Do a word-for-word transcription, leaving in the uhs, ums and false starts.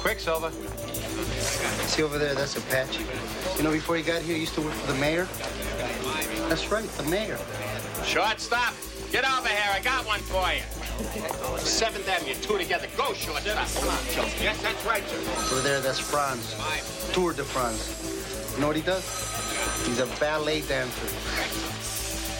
Quicksilver. See over there, that's Apache. You know, before he got here, he used to work for the mayor. That's right, the mayor. Shortstop, get over here. I got one for you. Seventh Avenue, two together. Go, shortstop. Come on, Joe. Yes, that's right, sir. Over there, that's Franz. Tour de France. You know what he does? He's a ballet dancer.